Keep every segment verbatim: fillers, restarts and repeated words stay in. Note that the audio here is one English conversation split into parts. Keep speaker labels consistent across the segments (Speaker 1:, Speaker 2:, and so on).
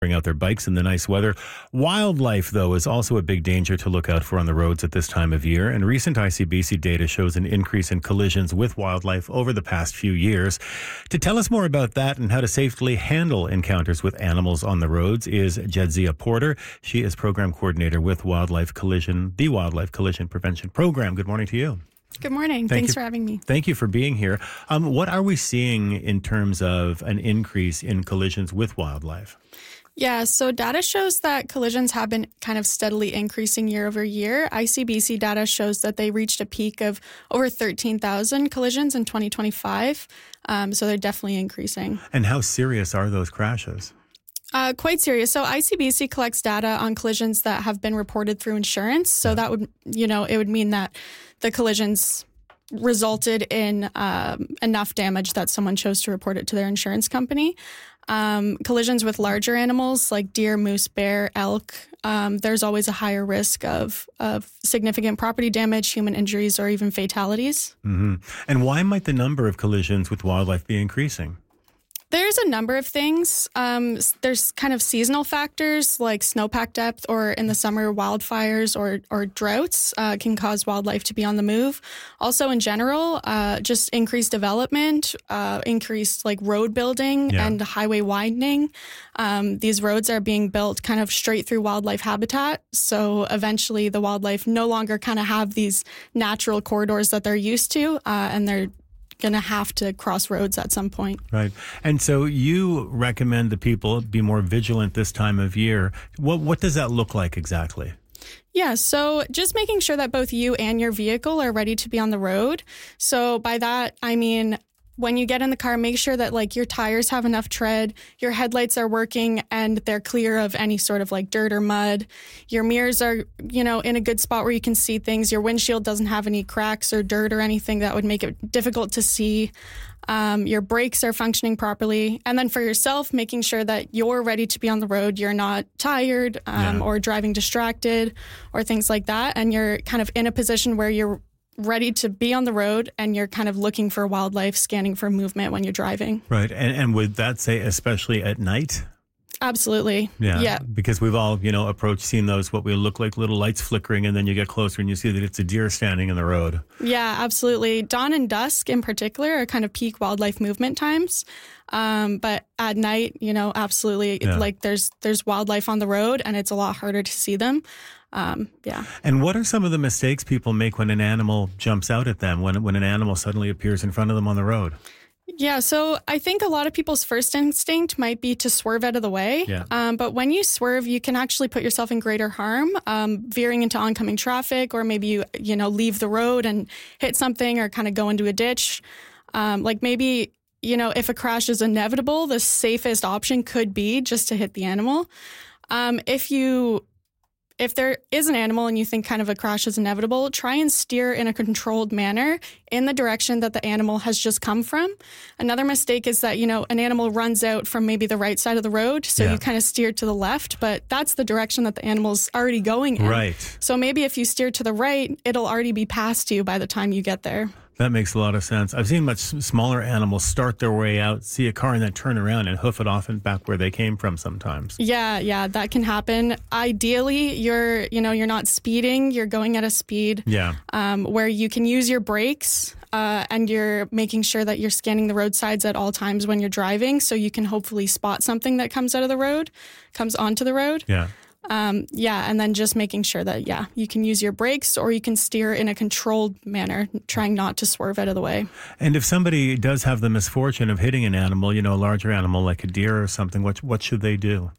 Speaker 1: bring out their bikes in the nice weather. Wildlife, though, is also a big danger to look out for on the roads at this time of year. And recent I C B C data shows an increase in collisions with wildlife over the past few years. To tell us more about that and how to safely handle encounters with animals on the roads is Jadzia Porter. She is program coordinator with Wildlife Collision, the Wildlife Collision Prevention Program. Good morning to you.
Speaker 2: Good morning.
Speaker 1: Thank
Speaker 2: Thanks
Speaker 1: you.
Speaker 2: for having me.
Speaker 1: Thank you for being here. Um, what are we seeing in terms of an increase in collisions with wildlife?
Speaker 2: Yeah, so data shows that collisions have been kind of steadily increasing year over year. I C B C data shows that they reached a peak of over thirteen thousand collisions in twenty twenty-five. Um, so they're definitely increasing.
Speaker 1: And how serious are those crashes?
Speaker 2: Uh, quite serious. So I C B C collects data on collisions that have been reported through insurance. So yeah. that would, you know, it would mean that the collisions resulted in um, enough damage that someone chose to report it to their insurance company. Um, collisions with larger animals like deer, moose, bear, elk, um, there's always a higher risk of, of significant property damage, human injuries, or even fatalities.
Speaker 1: Mm-hmm. And why might the number of collisions with wildlife be increasing?
Speaker 2: There's a number of things. Um, there's kind of seasonal factors like snowpack depth, or in the summer, wildfires or or droughts uh, can cause wildlife to be on the move. Also, in general, uh, just increased development, uh, increased like road building
Speaker 1: yeah.
Speaker 2: and highway widening. Um, these roads are being built kind of straight through wildlife habitat. So eventually the wildlife no longer kind of have these natural corridors that they're used to, uh, and they're going to have to cross roads at some point.
Speaker 1: Right. And so you recommend that people be more vigilant this time of year. What what does that look like exactly?
Speaker 2: Yeah, so just making sure that both you and your vehicle are ready to be on the road. So by that, I mean, when you get in the car, make sure that like your tires have enough tread, your headlights are working and they're clear of any sort of like dirt or mud. Your mirrors are, you know, in a good spot where you can see things. Your windshield doesn't have any cracks or dirt or anything that would make it difficult to see. Um, your brakes are functioning properly. And then for yourself, making sure that you're ready to be on the road. You're not tired um,
Speaker 1: yeah.
Speaker 2: or driving distracted or things like that. And you're kind of in a position where you're ready to be on the road and you're kind of looking for wildlife, scanning for movement when you're driving.
Speaker 1: Right. And, and would that say especially at night?
Speaker 2: Absolutely.
Speaker 1: Yeah.
Speaker 2: yeah.
Speaker 1: Because we've all, you know, approached, seen those, what we look like little lights flickering, and then you get closer and you see that it's a deer standing in the road.
Speaker 2: Yeah, absolutely. Dawn and dusk in particular are kind of peak wildlife movement times. Um, but at night, you know, absolutely,
Speaker 1: yeah.
Speaker 2: like there's there's wildlife on the road and it's a lot harder to see them. Um, yeah.
Speaker 1: And what are some of the mistakes people make when an animal jumps out at them, when when an animal suddenly appears in front of them on the road?
Speaker 2: Yeah, so I think a lot of people's first instinct might be to swerve out of the way.
Speaker 1: Yeah.
Speaker 2: Um, but when you swerve, you can actually put yourself in greater harm, um, veering into oncoming traffic, or maybe you, you know, leave the road and hit something or kind of go into a ditch. Um, like maybe, you know, if a crash is inevitable, the safest option could be just to hit the animal. Um, if you... If there is an animal and you think kind of a crash is inevitable, try and steer in a controlled manner in the direction that the animal has just come from. Another mistake is that, you know, an animal runs out from maybe the right side of the road, so
Speaker 1: yeah.
Speaker 2: you kind of steer to the left, but that's the direction that the animal's already going in.
Speaker 1: Right.
Speaker 2: So maybe if you steer to the right, it'll already be past you by the time you get there.
Speaker 1: That makes a lot of sense. I've seen much smaller animals start their way out, see a car, and then turn around and hoof it off and back where they came from sometimes.
Speaker 2: Yeah, yeah, that can happen. Ideally, you're, you know, you're not speeding. You're going at a speed
Speaker 1: yeah.
Speaker 2: um, where you can use your brakes uh, and you're making sure that you're scanning the roadsides at all times when you're driving, so you can hopefully spot something that comes out of the road, comes onto the road.
Speaker 1: Yeah.
Speaker 2: Um, yeah, and then just making sure that, yeah, you can use your brakes or you can steer in a controlled manner, trying not to swerve out of the way.
Speaker 1: And if somebody does have the misfortune of hitting an animal, you know, a larger animal like a deer or something, what what should they do?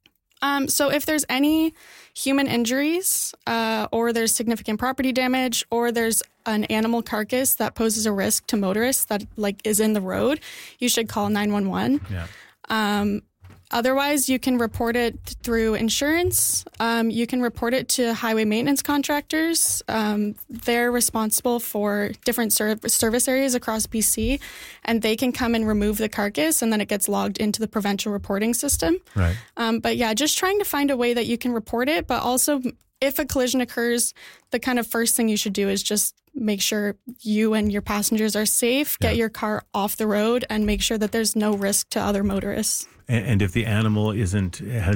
Speaker 2: Um, so if there's any human injuries uh, or there's significant property damage or there's an animal carcass that poses a risk to motorists that like is in the road, you should call nine one one.
Speaker 1: Yeah.
Speaker 2: Um, Otherwise, you can report it through insurance. Um, you can report it to highway maintenance contractors. Um, they're responsible for different ser- service areas across B C, and they can come and remove the carcass, and then it gets logged into the provincial reporting system.
Speaker 1: Right.
Speaker 2: Um, but yeah, just trying to find a way that you can report it, but also if a collision occurs, the kind of first thing you should do is just make sure you and your passengers are safe, get
Speaker 1: yeah.
Speaker 2: your car off the road, and make sure that there's no risk to other motorists.
Speaker 1: and if the animal isn't has